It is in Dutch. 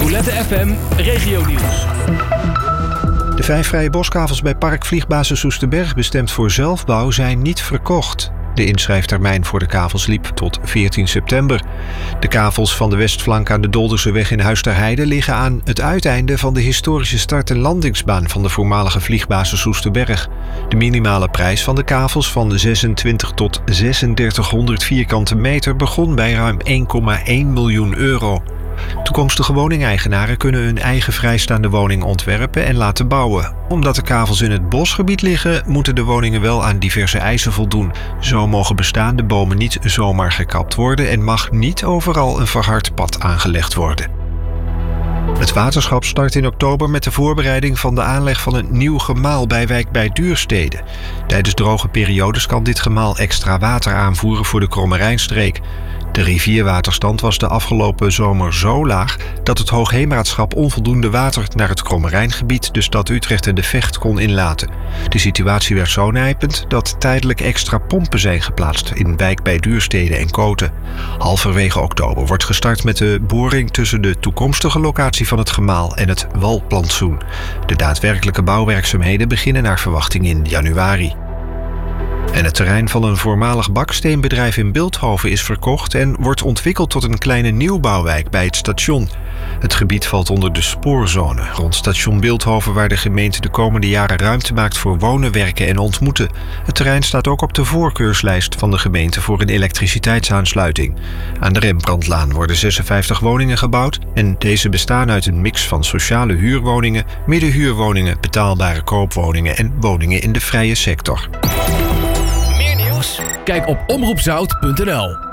Roulette FM Regionieuws. De 5 vrije boskavels bij Park Vliegbasis Soesterberg, bestemd voor zelfbouw, zijn niet verkocht. De inschrijftermijn voor de kavels liep tot 14 september. De kavels van de westflank aan de Dolderseweg in Huis ter Heide liggen aan het uiteinde van de historische start- en landingsbaan van de voormalige vliegbasis Soesterberg. De minimale prijs van de kavels van 26 tot 3600 vierkante meter begon bij ruim 1,1 miljoen euro. Toekomstige woningeigenaren kunnen hun eigen vrijstaande woning ontwerpen en laten bouwen. Omdat de kavels in het bosgebied liggen, moeten de woningen wel aan diverse eisen voldoen. Zo mogen bestaande bomen niet zomaar gekapt worden en mag niet overal een verhard pad aangelegd worden. Het waterschap start in oktober met de voorbereiding van de aanleg van een nieuw gemaal bij Wijk bij Duurstede. Tijdens droge periodes kan dit gemaal extra water aanvoeren voor de Krommerijnstreek. De rivierwaterstand was de afgelopen zomer zo laag dat het Hoogheemraadschap onvoldoende water naar het Krommerijngebied, de stad Utrecht en de Vecht kon inlaten. De situatie werd zo nijpend dat tijdelijk extra pompen zijn geplaatst in Wijk bij Duurstede en Koten. Halverwege oktober wordt gestart met de boring tussen de toekomstige locatie van het gemaal en het walplantsoen. De daadwerkelijke bouwwerkzaamheden beginnen naar verwachting in januari. En het terrein van een voormalig baksteenbedrijf in Bilthoven is verkocht en wordt ontwikkeld tot een kleine nieuwbouwwijk bij het station. Het gebied valt onder de spoorzone rond station Bilthoven, waar de gemeente de komende jaren ruimte maakt voor wonen, werken en ontmoeten. Het terrein staat ook op de voorkeurslijst van de gemeente voor een elektriciteitsaansluiting. Aan de Rembrandtlaan worden 56 woningen gebouwd en deze bestaan uit een mix van sociale huurwoningen, middenhuurwoningen, betaalbare koopwoningen en woningen in de vrije sector. Meer nieuws? Kijk op omroepzout.nl.